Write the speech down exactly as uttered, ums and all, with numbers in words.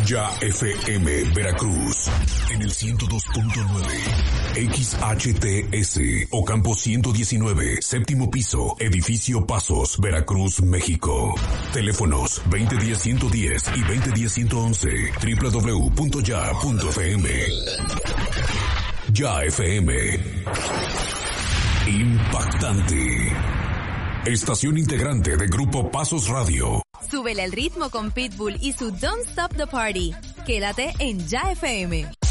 Ya F M Veracruz en el ciento dos punto nueve, X H T S Ocampo ciento diecinueve, séptimo piso, edificio Pasos, Veracruz, México. Teléfonos veinte diez ciento diez y veinte diez ciento once, doble u doble u doble u punto ya punto f m. Ya F M. Impactante. Estación integrante de Grupo Pasos Radio. Súbele el ritmo con Pitbull y su Don't Stop the Party. Quédate en Ya F M.